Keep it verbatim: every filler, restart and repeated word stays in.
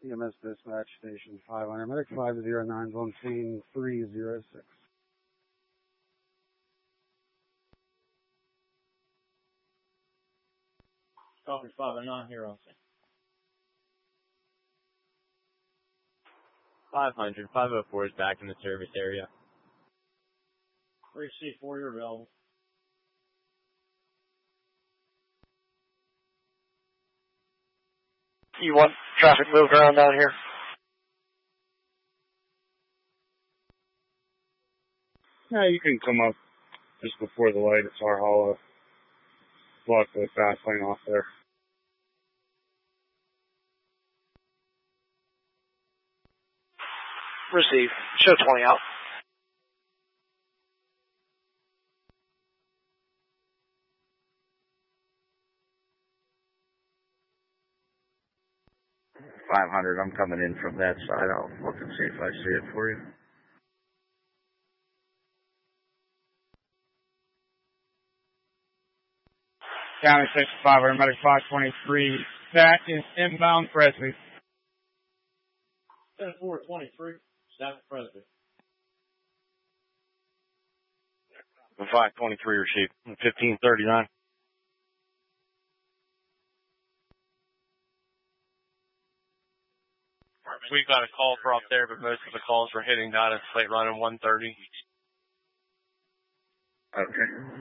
E M S dispatch station five hundred, medic five zero nine is on scene three zero six. Copy five oh nine here on scene. five hundred, five oh four is back in the service area. three C four, you're available. You want traffic moved around down here? Yeah, you can come up just before the light at Tar Hollow. Block the fast lane off there. Receive. Show twenty out. five hundred, I'm coming in from that side. I'll look and see if I see it for you. County six five hundred, medic five twenty-three. That is inbound Presby. ten four twenty-three, staff at Presby. five twenty-three receive. fifteen thirty-nine. We've got a call for up there, but most of the calls were hitting down at Slate running one thirty. Okay.